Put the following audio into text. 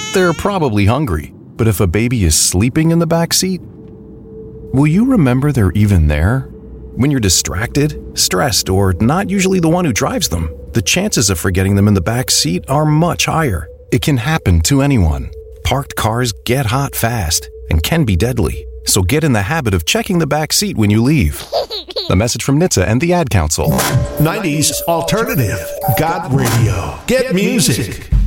They're probably hungry, but if a baby is sleeping in the back seat, will you remember they're even there? When you're distracted, stressed, or not usually the one who drives them, the chances of forgetting them in the back seat are much higher. It can happen to anyone. Parked cars get hot fast and can be deadly, so get in the habit of checking the back seat when you leave. A message from NHTSA and the Ad Council. 90s Alternative. Got radio. Get music.